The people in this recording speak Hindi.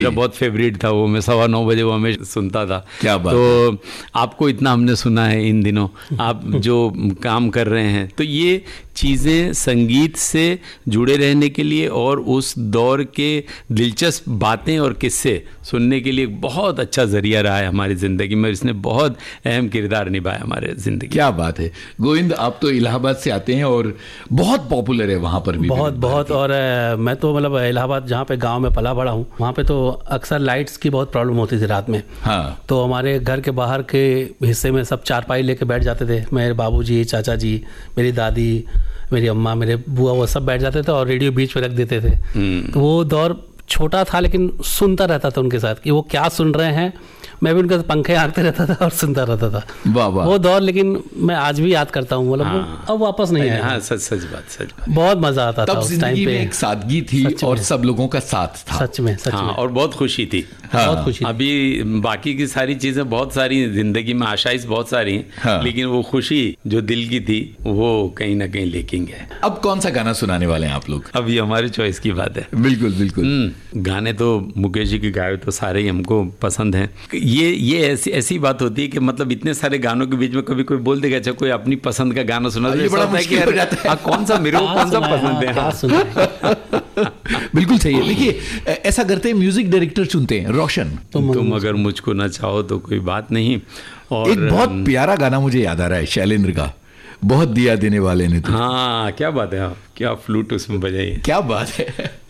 उसका बहुत फेवरेट था वो, मैं 9:15 वो हमें सुनता था। क्या बात तो आपको इतना हमने सुना है इन दिनों, आप जो काम कर रहे हैं, तो ये चीज़ें संगीत से जुड़े रहने के लिए और उस दौर के दिलचस्प बातें और किस्से सुनने के लिए बहुत अच्छा जरिया रहा है हमारी ज़िंदगी में। इसने बहुत अहम किरदार निभाया हमारे ज़िंदगी। क्या बात है गोविंद, आप तो इलाहाबाद से आते हैं और बहुत पॉपुलर है वहाँ पर भी। बहुत और मैं तो मतलब इलाहाबाद जहाँ पे गांव में पला बड़ा हूँ, वहाँ पे तो अक्सर लाइट्स की बहुत प्रॉब्लम होती थी रात में। हाँ। तो हमारे घर के बाहर के हिस्से में सब चारपाई लेके बैठ जाते थे, मेरे बाबूजी, चाचा जी, मेरी दादी, मेरी अम्मा, मेरे बुआ, वो सब बैठ जाते थे और रेडियो बीच पे रख देते थे। तो वो दौर छोटा था लेकिन सुनता रहता था उनके साथ कि वो क्या सुन रहे हैं, मैं भी उनके पंखे हाँकते रहता था और सुनता रहता था। वाह वाह। वो दौर लेकिन मैं आज भी याद करता हूँ, मतलब हाँ। अब वापस नहीं आया। हाँ, सच बात। बहुत मजा आता था उस टाइम पे। एक सादगी थी और सब लोगों का साथ था। सच में हाँ, और बहुत खुशी थी। हाँ। बहुत खुशी। अभी बाकी की सारी चीजें बहुत सारी जिंदगी में आशाइश बहुत सारी हैं। हाँ। लेकिन वो खुशी जो दिल की थी वो कहीं ना कहीं लेकिंग है। अब कौन सा गाना सुनाने वाले हैं आप लोग? अब ये हमारी चॉइस की बात है। बिल्कुल बिल्कुल। गाने तो मुकेश जी के गाए तो सारे ही हमको पसंद हैं। ये ऐसी बात होती है कि मतलब इतने सारे गानों के बीच में कभी कोई बोल देगा अच्छा कोई अपनी पसंद का गाना सुना, ये बड़ा मुश्किल हो जाता है। कौन सा मेरे को कौन सा पसंद है। बिल्कुल सही है। देखिए ऐसा करते हैं, म्यूजिक डायरेक्टर चुनते हैं, रोशन। तुम अगर मुझको ना चाहो तो कोई बात नहीं। और एक बहुत प्यारा गाना मुझे याद आ रहा है शैलेंद्र का, बहुत दिया देने वाले ने तो। हाँ, क्या बात है, क्या फ्लूट उसमें बजाई है। क्या बात है।